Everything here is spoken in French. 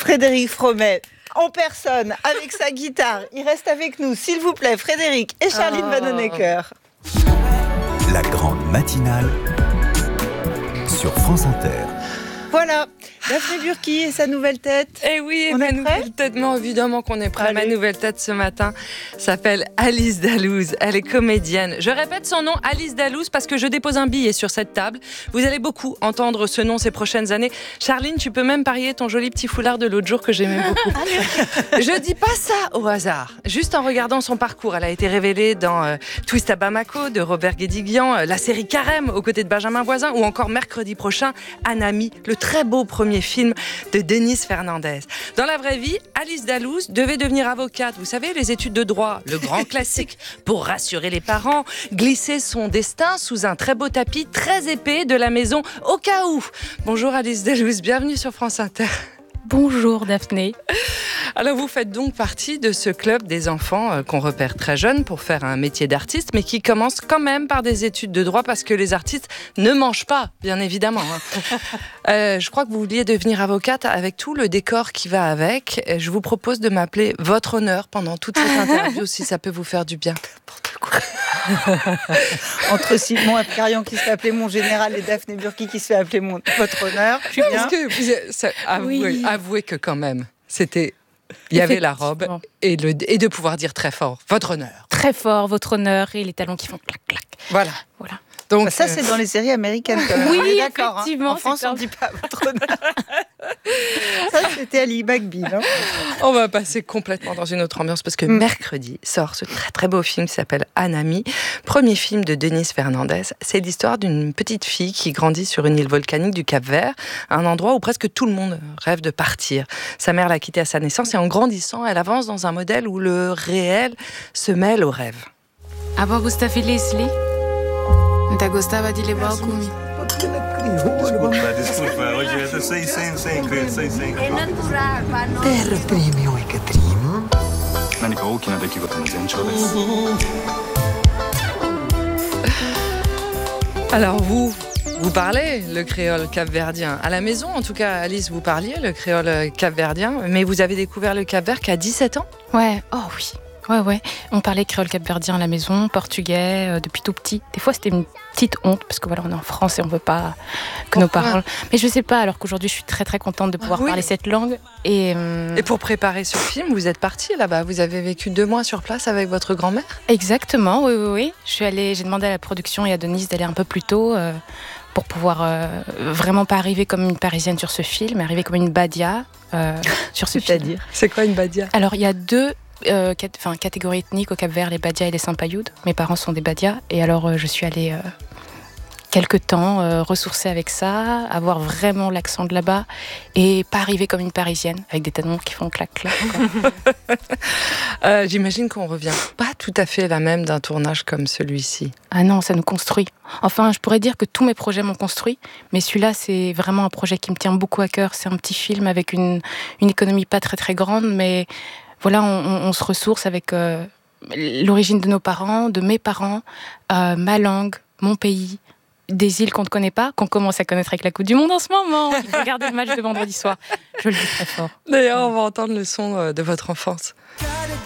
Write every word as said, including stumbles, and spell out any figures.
Frédéric Fromet, en personne, avec sa guitare. Il reste avec nous, s'il vous plaît, Frédéric et Charline oh. Vanhoenacker. La grande matinale sur France Inter. Voilà, Daphné Burki et sa nouvelle tête. Eh oui, on ma est nouvelle tête, évidemment qu'on est prêt. Ma nouvelle tête ce matin s'appelle Alice Dalouz. Elle est comédienne. Je répète son nom, Alice Dalouz, parce que je dépose un billet sur cette table. Vous allez beaucoup entendre ce nom ces prochaines années. Charline, tu peux même parier ton joli petit foulard de l'autre jour que j'aimais beaucoup. Je dis pas ça au hasard. Juste en regardant son parcours, elle a été révélée dans euh, Twist à Bamako de Robert Guédiguian, euh, la série Carême aux côtés de Benjamin Voisin, ou encore mercredi prochain, Anami, le très beau premier film de Denise Fernandez. Dans la vraie vie, Alice Dalouz devait devenir avocate. Vous savez, les études de droit, le grand classique, pour rassurer les parents, glisser son destin sous un très beau tapis très épais de la maison au cas où. Bonjour Alice Dalouz, bienvenue sur France Inter. Bonjour Daphné. Alors vous faites donc partie de ce club des enfants euh, qu'on repère très jeunes pour faire un métier d'artiste, mais qui commence quand même par des études de droit parce que les artistes ne mangent pas, bien évidemment. Hein. euh, je crois que vous vouliez devenir avocate avec tout le décor qui va avec. Je vous propose de m'appeler Votre Honneur pendant toute cette interview si ça peut vous faire du bien. Entre Simon Abkarian qui se fait appeler mon général et Daphné Burki qui se fait appeler mon Votre Honneur. Je pense que vous, ça, avouez, oui. avouez que quand même, c'était... Il y avait la robe et, le, et de pouvoir dire très fort Votre Honneur. Très fort, Votre Honneur et les talons qui font clac clac. Voilà. Voilà. Donc, ça, c'est dans les séries américaines. Quand même. Oui, on est d'accord. effectivement. Hein. En France, on ne dit pas Votre Honneur. Ça, c'était Ali Bagby. Non on va passer complètement dans une autre ambiance parce que mm. mercredi sort ce très très beau film qui s'appelle Anami. Premier film de Denise Fernandez. C'est l'histoire d'une petite fille qui grandit sur une île volcanique du Cap-Vert, un endroit où presque tout le monde rêve de partir. Sa mère l'a quittée à sa naissance et en grandissant, elle avance dans un modèle où le réel se mêle au rêve. Aba gusta Felicli? Nta gostava de levar o comigo. Alors vous, vous parlez le créole capverdien. À la maison, en tout cas, Alice, vous parliez le créole capverdien, mais vous avez découvert le Cap-Vert qu'à dix-sept ans ? Ouais, oh oui. Ouais, ouais. On parlait créole capverdien à la maison, portugais, euh, depuis tout petit. Des fois, c'était une petite honte, parce que voilà, on est en France et on veut pas que Pourquoi nos parents... Mais je sais pas, alors qu'aujourd'hui, je suis très, très contente de pouvoir ah, oui. parler cette langue. Et, euh... et pour préparer ce film, vous êtes partie là-bas. Vous avez vécu deux mois sur place avec votre grand-mère ? Exactement, oui, oui, oui. Je suis allée, j'ai demandé à la production et à Denise d'aller un peu plus tôt, euh, pour pouvoir euh, vraiment pas arriver comme une Parisienne sur ce film, mais arriver comme une badia euh, sur ce film. C'est-à-dire ? C'est quoi une badia ? Alors, il y a deux... Euh, cat- enfin, catégorie ethnique au Cap-Vert, les Badias et les Saint-Payoud. Mes parents sont des Badias et alors euh, je suis allée euh, quelque temps euh, ressourcer avec ça, avoir vraiment l'accent de là-bas et pas arriver comme une Parisienne avec des talons qui font clac clac. euh, j'imagine qu'on revient pas tout à fait la même d'un tournage comme celui-ci. Ah non, ça nous construit. Enfin, je pourrais dire que tous mes projets m'ont construit, mais celui-là, c'est vraiment un projet qui me tient beaucoup à cœur. C'est un petit film avec une, une économie pas très très grande, mais voilà, on, on, on se ressource avec euh, l'origine de nos parents, de mes parents, euh, ma langue, mon pays, des îles qu'on ne connaît pas, qu'on commence à connaître avec la Coupe du Monde en ce moment. Il faut regarder le match de vendredi soir. Je le dis très fort. D'ailleurs, on va entendre le son de votre enfance.